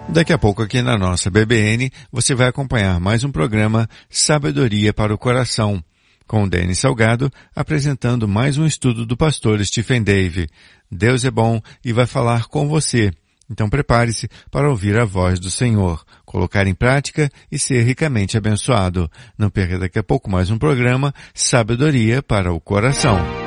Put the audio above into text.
Daqui a pouco aqui na nossa BBN você vai acompanhar mais um programa Sabedoria para o Coração, com o Denis Salgado apresentando mais um estudo do pastor Stephen Davey. Deus é bom e vai falar com você. Então prepare-se para ouvir a voz do Senhor, colocar em prática e ser ricamente abençoado. Não perca daqui a pouco mais um programa Sabedoria para o Coração.